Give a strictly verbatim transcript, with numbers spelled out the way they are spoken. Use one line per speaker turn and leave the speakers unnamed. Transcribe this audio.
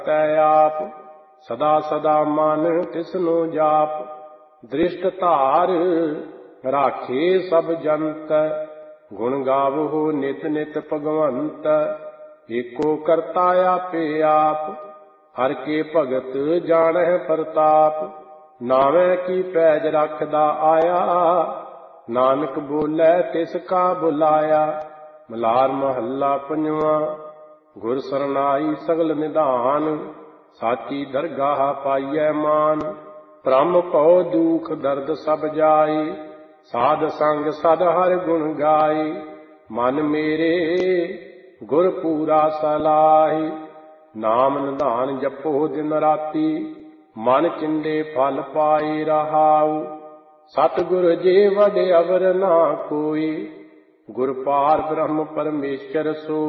ਤੈ ਆਪ ਸਦਾ ਸਦਾ ਮਨ ਤਿਸਨੂੰ ਜਾਪ। ਦ੍ਰਿਸ਼ਟ ਧਾਰ ਰਾਖੇ ਸਭ ਜੰਤ ਗੁਣ ਗਾਵੋ ਨਿਤ ਨਿਤ ਭਗਵੰਤ। ਏਕੋ ਕਰਤਾ ਆਪੇ ਆਪ ਹਰ ਕੇ ਭਗਤ ਜਾਣਹਿ ਪ੍ਰਤਾਪ। ਨਾਵੇਂ ਕੀ ਪੈਜ ਰੱਖਦਾ ਆਇਆ ਨਾਨਕ ਬੋਲੇ ਤਿਸ ਕਾ ਬੁਲਾਇਆ। ਮਲਾਰ ਮਹੱਲਾ ਪੰਜਵਾਂ। ਗੁਰ ਸਰਨਾਈ ਸਗਲ ਨਿਧਾਨ ਸਾਚੀ ਦਰਗਾਹ ਪਾਈਐ ਮਾਨ। ਭ੍ਰਮ ਭਉ ਦੁਖ ਦਰਦ ਸਭ ਜਾਏ ਸਾਧ ਸੰਗ ਸਦ ਹਰਿ ਗੁਣ ਗਾਏ। ਮਨ ਮੇਰੇ ਗੁਰ ਪੂਰਾ ਸਲਾਹੀ ਨਾਮ ਨਿਧਾਨ ਜਪੋ ਦਿਨ ਰਾਤੀ। ਮਨ ਚਿੰਦੇ ਫਲ ਪਾਏ ਰਹਾਉ ਸਤਿਗੁਰ ਜੀ ਵਡ ਅਵਰ ਨਾ ਕੋਈ। ਗੁਰ ਪਾਰ ਬ੍ਰਹਮ ਪਰਮੇਸ਼ਰ ਸੋ